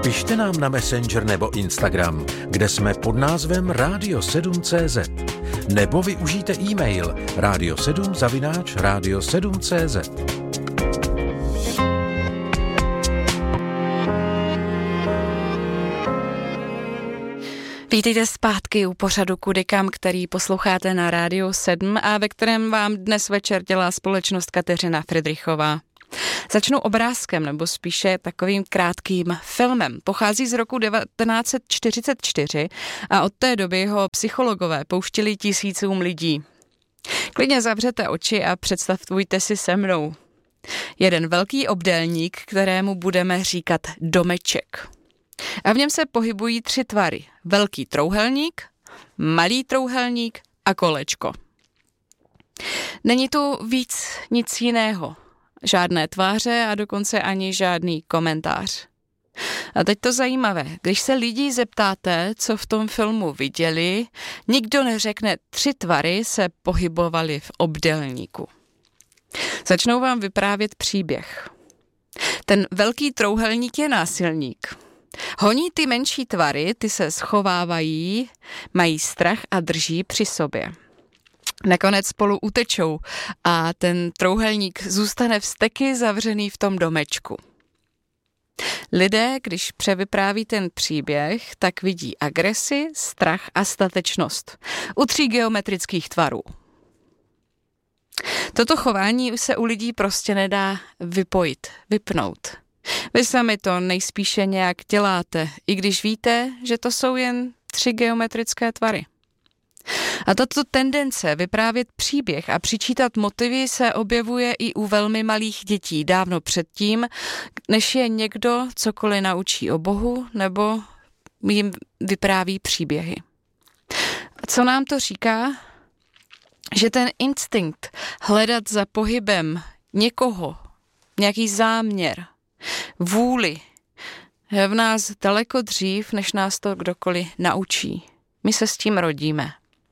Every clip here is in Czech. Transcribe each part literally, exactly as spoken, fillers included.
Pište nám na Messenger nebo Instagram, kde jsme pod názvem radio sedm tečka cé zet. Nebo využijte e-mail radio sedm zavináč radio sedm tečka cé zet. Vítejte zpátky u pořadu Kudykam, který posloucháte na Rádiu sedm a ve kterém vám dnes večer dělá společnost Kateřina Fridrichová. Začnu obrázkem, nebo spíše takovým krátkým filmem. Pochází z roku devatenáct set čtyřicet čtyři a od té doby ho psychologové pouštěli tisícům lidí. Klidně zavřete oči a představujte si se mnou. Jeden velký obdélník, kterému budeme říkat domeček. A v něm se pohybují tři tvary. Velký trouhelník, malý trouhelník a kolečko. Není tu víc nic jiného. Žádné tváře a dokonce ani žádný komentář. A teď to zajímavé. Když se lidí zeptáte, co v tom filmu viděli, nikdo neřekne, tři tvary se pohybovaly v obdélníku. Začnou vám vyprávět příběh. Ten velký trouhelník je násilník. Honí ty menší tvary, ty se schovávají, mají strach a drží při sobě. Nakonec spolu utečou a ten trouhelník zůstane vzteky zavřený v tom domečku. Lidé, když převypráví ten příběh, tak vidí agresi, strach a statečnost u tří geometrických tvarů. Toto chování se u lidí prostě nedá vypojit, vypnout. Vy sami to nejspíše nějak děláte, i když víte, že to jsou jen tři geometrické tvary. A tato tendence vyprávět příběh a přičítat motivy se objevuje i u velmi malých dětí dávno předtím, než je někdo cokoliv naučí o Bohu nebo jim vypráví příběhy. A co nám to říká? Že ten instinkt hledat za pohybem někoho, nějaký záměr, vůli, je v nás daleko dřív, než nás to kdokoliv naučí. My se s tím rodíme.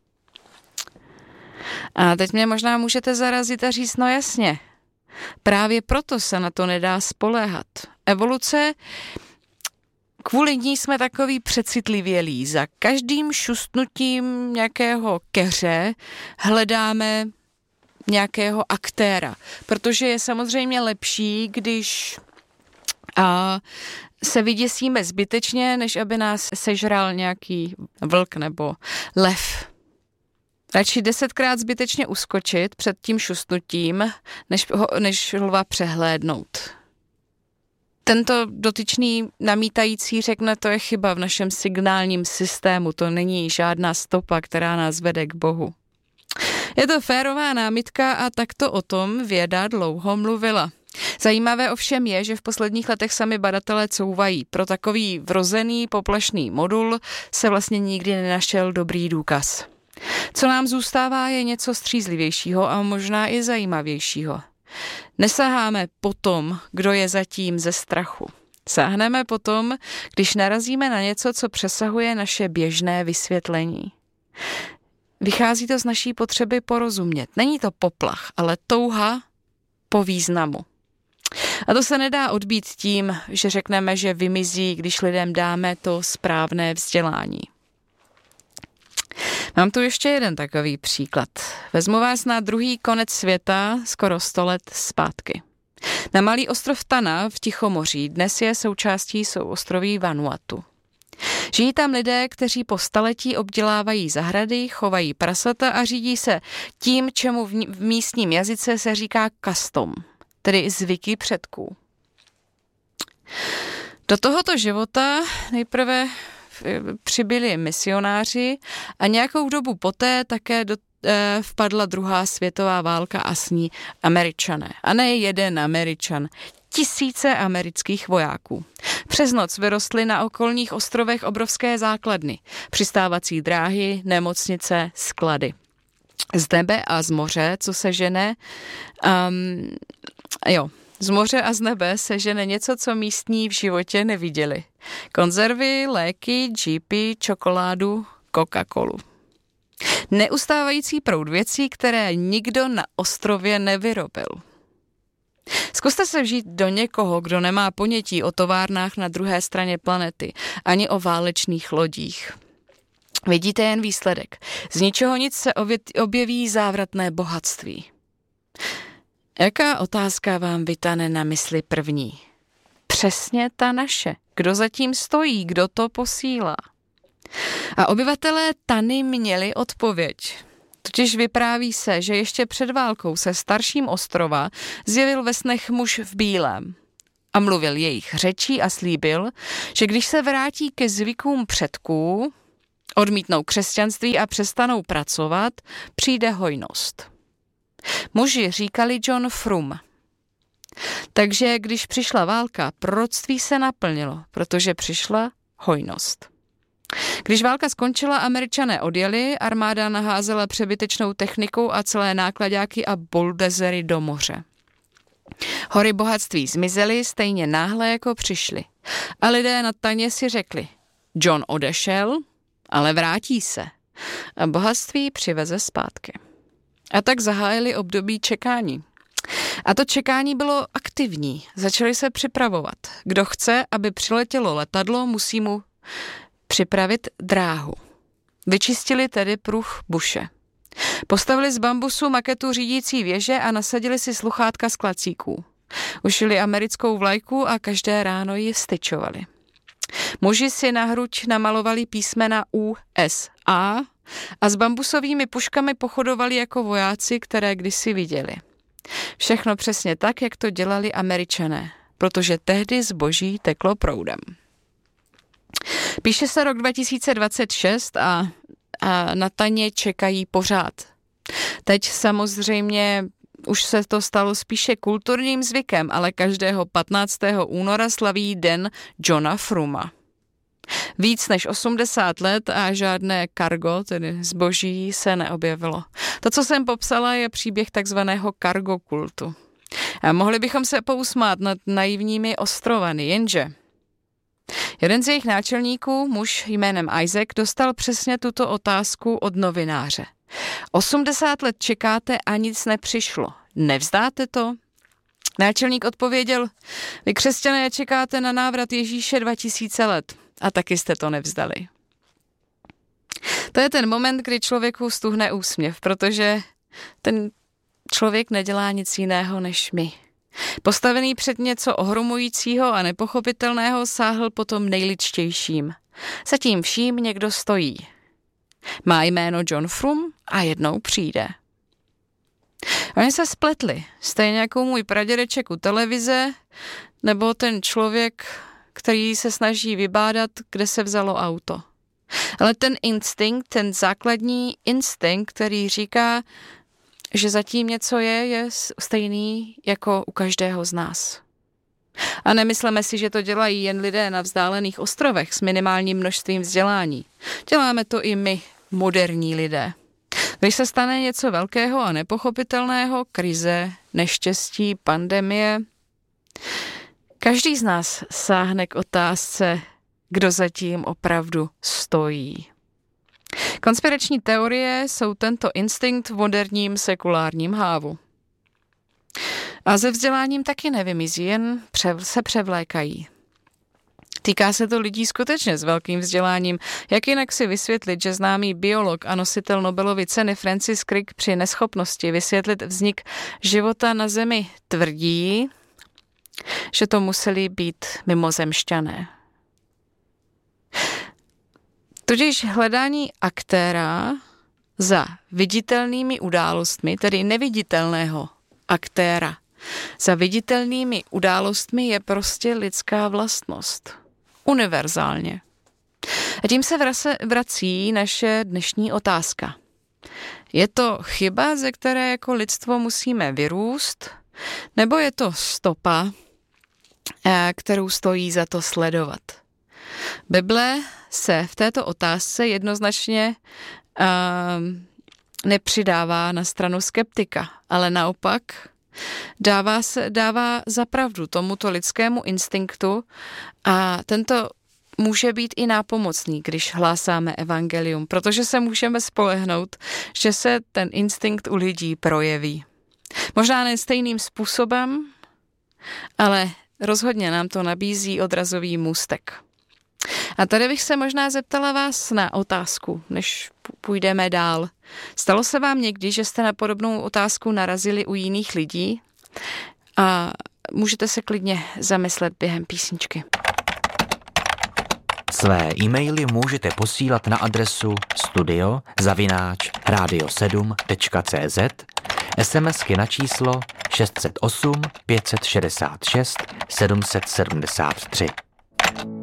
A teď mě možná můžete zarazit a říct, no jasně, právě proto se na to nedá spoléhat. Evoluce, kvůli ní jsme takový přecitlivělí. Za každým šustnutím nějakého keře hledáme nějakého aktéra, protože je samozřejmě lepší, když a se vyděsíme zbytečně, než aby nás sežral nějaký vlk nebo lev. Radši desetkrát zbytečně uskočit před tím šustnutím, než, ho, než lva přehlédnout. Tento dotyčný namítající řekne, to je chyba v našem signálním systému, to není žádná stopa, která nás vede k Bohu. Je to férová námitka a takto o tom věda dlouho mluvila. Zajímavé ovšem je, že v posledních letech sami badatelé couvají. Pro takový vrozený poplašný modul se vlastně nikdy nenašel dobrý důkaz. Co nám zůstává, je něco střízlivějšího a možná i zajímavějšího. Nesaháme po tom, kdo je zatím ze strachu. Sáhneme potom, když narazíme na něco, co přesahuje naše běžné vysvětlení. Vychází to z naší potřeby porozumět. Není to poplach, ale touha po významu. A to se nedá odbít tím, že řekneme, že vymizí, když lidem dáme to správné vzdělání. Mám tu ještě jeden takový příklad. Vezmu vás na druhý konec světa, skoro sto let zpátky. Na malý ostrov Tana v Tichomoří dnes je součástí souostroví Vanuatu. Žijí tam lidé, kteří po staletí obdělávají zahrady, chovají prasata a řídí se tím, čemu v, v místním jazyce se říká custom, tedy zvyky předků. Do tohoto života nejprve přibyli misionáři a nějakou dobu poté také do, eh, vpadla druhá světová válka a s ní Američané. A ne jeden Američan, tisíce amerických vojáků. Přes noc vyrostly na okolních ostrovech obrovské základny, přistávací dráhy, nemocnice, sklady. Z nebe a z moře, co se žene, um, jo, z moře a z nebe se žene něco, co místní v životě neviděli. Konzervy, léky, džípy, čokoládu, Coca-Colu. Neustávající proud věcí, které nikdo na ostrově nevyrobil. Zkuste se vžít do někoho, kdo nemá ponětí o továrnách na druhé straně planety, ani o válečných lodích. Vidíte jen výsledek. Z ničeho nic se objeví závratné bohatství. Jaká otázka vám vytane na mysli první? Přesně ta naše. Kdo zatím stojí, kdo to posílá? A obyvatelé Tany měli odpověď. Totiž vypráví se, že ještě před válkou se starším ostrova zjevil ve snech muž v bílém. A mluvil jejich řečí a slíbil, že když se vrátí ke zvykům předků, odmítnou křesťanství a přestanou pracovat, přijde hojnost. Muži říkali John Frum. Takže když přišla válka, proroctví se naplnilo, protože přišla hojnost. Když válka skončila, Američané odjeli, armáda naházela přebytečnou technikou a celé nákladáky a buldozery do moře. Hory bohatství zmizely stejně náhle, jako přišly. A lidé na Taně si řekli, John odešel, ale vrátí se. A bohatství přiveze zpátky. A tak zahájili období čekání. A to čekání bylo aktivní. Začali se připravovat. Kdo chce, aby přiletělo letadlo, musí mu připravit dráhu. Vyčistili tedy pruh Bushe. Postavili z bambusu maketu řídící věže a nasadili si sluchátka z klacíků. Ušili americkou vlajku a každé ráno ji styčovali. Muži si na hruď namalovali písmena U S A a s bambusovými puškami pochodovali jako vojáci, které kdysi viděli. Všechno přesně tak, jak to dělali Američané, protože tehdy zboží teklo proudem. Píše se rok dva tisíce dvacet šest a, a na Taně čekají pořád. Teď samozřejmě už se to stalo spíše kulturním zvykem, ale každého patnáctého února slaví den Johna Fruma. Víc než osmdesát let a žádné cargo, tedy zboží, se neobjevilo. To, co jsem popsala, je příběh takzvaného cargo kultu. A mohli bychom se pousmát nad naivními ostrovany, jenže jeden z jejich náčelníků, muž jménem Isaac, dostal přesně tuto otázku od novináře. osmdesát let čekáte a nic nepřišlo. Nevzdáte to? Náčelník odpověděl, vy křesťané čekáte na návrat Ježíše dva tisíce let a taky jste to nevzdali. To je ten moment, kdy člověku stuhne úsměv, protože ten člověk nedělá nic jiného než my. Postavený před něco ohromujícího a nepochopitelného sáhl potom nejličtějším. Zatím vším někdo stojí. Má jméno John Frum a jednou přijde. Oni se spletli, stejně jako můj pradědeček u televize, nebo ten člověk, který se snaží vybádat, kde se vzalo auto. Ale ten instinkt, ten základní instinkt, který říká, že zatím něco je, je stejný jako u každého z nás. A nemyslíme si, že to dělají jen lidé na vzdálených ostrovech s minimálním množstvím vzdělání. Děláme to i my, moderní lidé. Když se stane něco velkého a nepochopitelného, krize, neštěstí, pandemie, každý z nás sáhne k otázce, kdo zatím opravdu stojí. Konspirační teorie jsou tento instinkt v moderním sekulárním hávu. A se vzděláním taky nevymizí, jen se převlékají. Týká se to lidí skutečně s velkým vzděláním. Jak jinak si vysvětlit, že známý biolog a nositel Nobelovy ceny Francis Crick při neschopnosti vysvětlit vznik života na Zemi tvrdí, že to museli být mimozemšťané. Tudíž hledání aktéra za viditelnými událostmi, tedy neviditelného aktéra, za viditelnými událostmi je prostě lidská vlastnost. Univerzálně. A tím se vrací naše dnešní otázka. Je to chyba, ze které jako lidstvo musíme vyrůst, nebo je to stopa, kterou stojí za to sledovat? Bible se v této otázce jednoznačně uh, nepřidává na stranu skeptika, ale naopak dává, se, dává za pravdu tomuto lidskému instinktu a tento může být i nápomocný, když hlásáme evangelium, protože se můžeme spolehnout, že se ten instinkt u lidí projeví. Možná ne stejným způsobem, ale rozhodně nám to nabízí odrazový můstek. A tady bych se možná zeptala vás na otázku, než půjdeme dál. Stalo se vám někdy, že jste na podobnou otázku narazili u jiných lidí? A můžete se klidně zamyslet během písničky. Své e-maily můžete posílat na adresu studio zavináč radio sedm tečka cé zet, SMSky na číslo šest set osm pět set šedesát šest sedm set sedmdesát tři.